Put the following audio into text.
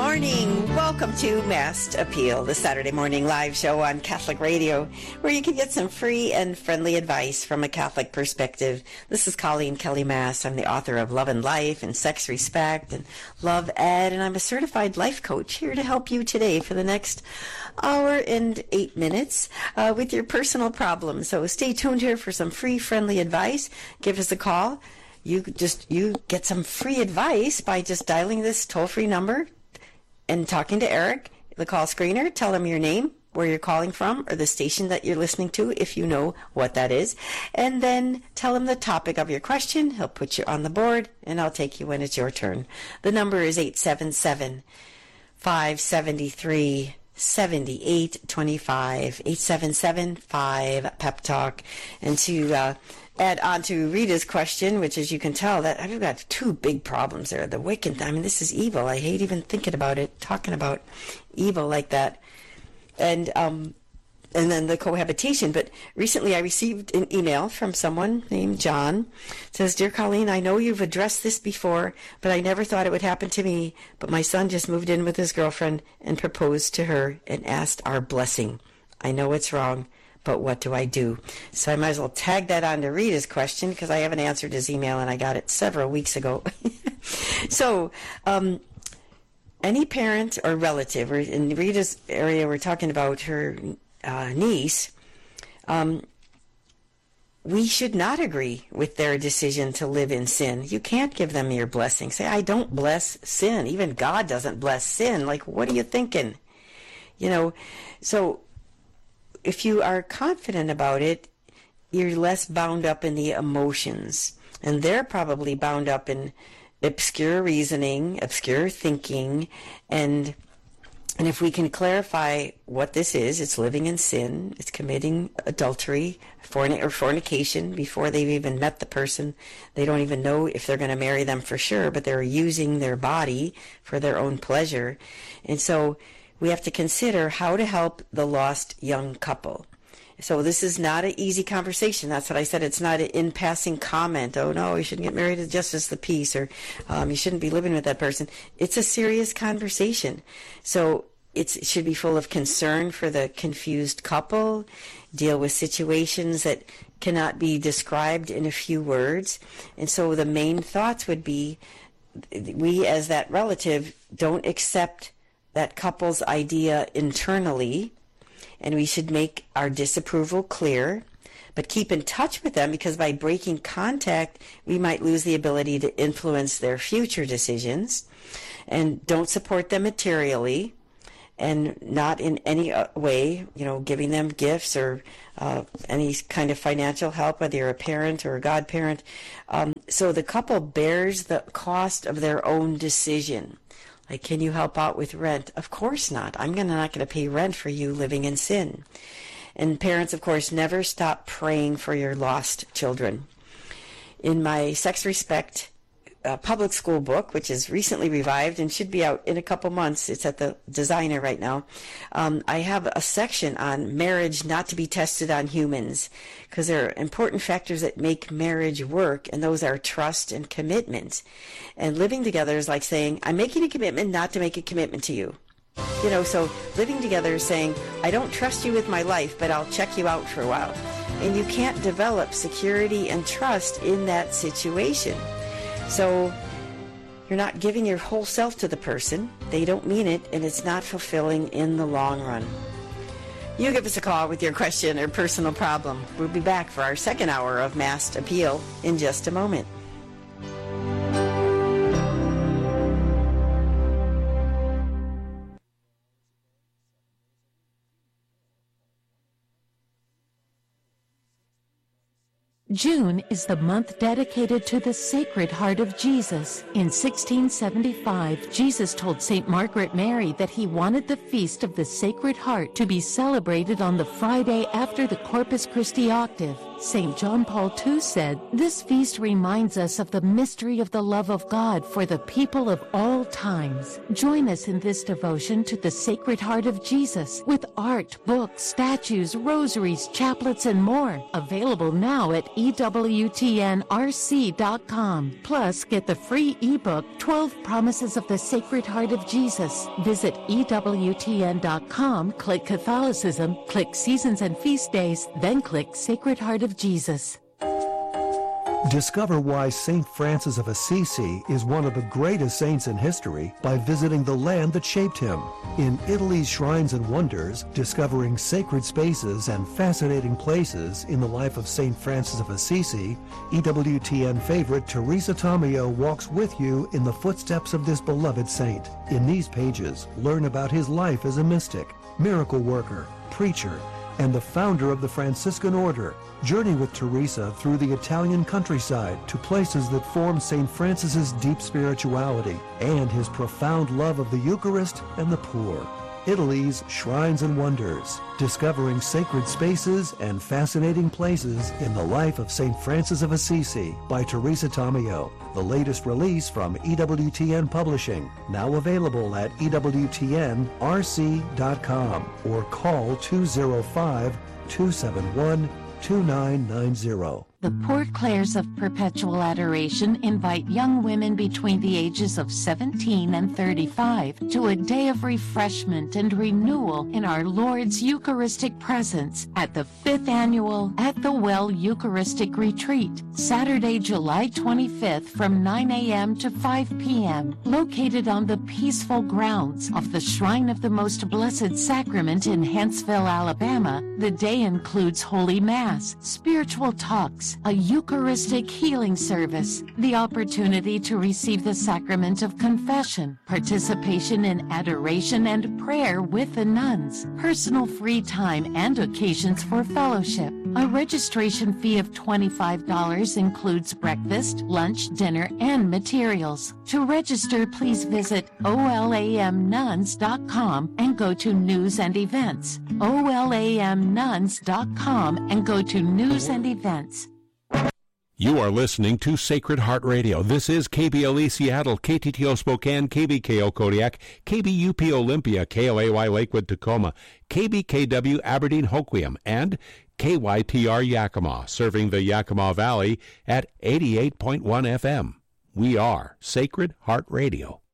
morning. Welcome to Mass Appeal, the Saturday morning live show on Catholic Radio, where you can get some free and friendly advice from a Catholic perspective. This is Colleen Kelly Mass. I'm the author of Love and Life and Sex Respect and Love Ed, and I'm a certified life coach here to help you today for the next hour and 8 minutes with your personal problems. So stay tuned here for some free, friendly advice. Give us a call. You get some free advice by just dialing this toll-free number and talking to Eric, the call screener. Tell him your name, where you're calling from, or the station that you're listening to, if you know what that is. And then tell him the topic of your question. He'll put you on the board, and I'll take you when it's your turn. The number is 877-573-7825, 877-5-PEP-TALK. And to add on to Rita's question, which, as you can tell, that I've got two big problems there. The Wiccan, I mean, this is evil. I hate even thinking about it, talking about evil like that. And then the cohabitation. But recently I received an email from someone named John. It says, "Dear Colleen, I know you've addressed this before, but I never thought it would happen to me. But my son just moved in with his girlfriend and proposed to her and asked our blessing. I know it's wrong, but what do I do?" So I might as well tag that on to Rita's question, because I haven't answered his email and I got it several weeks ago. So any parent or relative, or in Rita's area we're talking about her niece, we should not agree with their decision to live in sin. You can't give them your blessing. Say, I don't bless sin. Even God doesn't bless sin. Like, what are you thinking? So if you are confident about it, you're less bound up in the emotions. And they're probably bound up in obscure reasoning, obscure thinking, and if we can clarify what this is, it's living in sin, it's committing adultery or fornication before they've even met the person. They don't even know if they're going to marry them for sure, but they're using their body for their own pleasure. And so we have to consider how to help the lost young couple. So this is not an easy conversation. That's what I said. It's not an in-passing comment. Oh, no, you shouldn't get married to Justice of the Peace, or you shouldn't be living with that person. It's a serious conversation. So it should be full of concern for the confused couple, deal with situations that cannot be described in a few words. And so the main thoughts would be, we as that relative don't accept that couple's idea internally, and we should make our disapproval clear, but keep in touch with them, because by breaking contact, we might lose the ability to influence their future decisions. And don't support them materially, and not in any way, giving them gifts or any kind of financial help, whether you're a parent or a godparent. So the couple bears the cost of their own decision. Like, can you help out with rent? Of course not. I'm not going to pay rent for you living in sin. And parents, of course, never stop praying for your lost children. In my Sex Respect public school book, which is recently revived and should be out in a couple months, it's at the Designer right now, I have a section on marriage not to be tested on humans, because there are important factors that make marriage work, and those are trust and commitment. And living together is like saying, I'm making a commitment not to make a commitment to you. So living together is saying, I don't trust you with my life, but I'll check you out for a while. And you can't develop security and trust in that situation. So you're not giving your whole self to the person. They don't mean it, and it's not fulfilling in the long run. You give us a call with your question or personal problem. We'll be back for our second hour of Mass Appeal in just a moment. June is the month dedicated to the Sacred Heart of Jesus. In 1675, Jesus told St. Margaret Mary that he wanted the Feast of the Sacred Heart to be celebrated on the Friday after the Corpus Christi Octave. St. John Paul II said, "This feast reminds us of the mystery of the love of God for the people of all times." Join us in this devotion to the Sacred Heart of Jesus with art, books, statues, rosaries, chaplets, and more. Available now at EWTNRC.com. Plus, get the free ebook, 12 Promises of the Sacred Heart of Jesus. Visit EWTN.com, click Catholicism, click Seasons and Feast Days, then click Sacred Heart of Jesus. Discover why St. Francis of Assisi is one of the greatest saints in history by visiting the land that shaped him. In Italy's Shrines and Wonders, discovering sacred spaces and fascinating places in the life of St. Francis of Assisi, EWTN favorite Teresa Tomeo walks with you in the footsteps of this beloved saint. In these pages, learn about his life as a mystic, miracle worker, preacher, and the founder of the Franciscan Order. Journey with Teresa through the Italian countryside to places that form St. Francis's deep spirituality and his profound love of the Eucharist and the poor. Italy's Shrines and Wonders, discovering sacred spaces and fascinating places in the life of St. Francis of Assisi by Teresa Tomeo. The latest release from EWTN Publishing, now available at EWTNRC.com or call 205-271-2990. The Port Clares of Perpetual Adoration invite young women between the ages of 17 and 35 to a day of refreshment and renewal in our Lord's Eucharistic presence at the 5th Annual At the Well Eucharistic Retreat, Saturday, July 25th from 9 a.m. to 5 p.m., located on the peaceful grounds of the Shrine of the Most Blessed Sacrament in Huntsville, Alabama. The day includes Holy Mass, spiritual talks, a Eucharistic healing service, the opportunity to receive the sacrament of confession, participation in adoration and prayer with the nuns, personal free time, and occasions for fellowship. A registration fee of $25 includes breakfast, lunch, dinner, and materials. To register, please visit olamnuns.com and go to News and Events. olamnuns.com and go to News and Events. You are listening to Sacred Heart Radio. This is KBLE Seattle, KTTO Spokane, KBKO Kodiak, KBUP Olympia, KLAY Lakewood Tacoma, KBKW Aberdeen Hoquiam, and KYTR Yakima, serving the Yakima Valley at 88.1 FM. We are Sacred Heart Radio.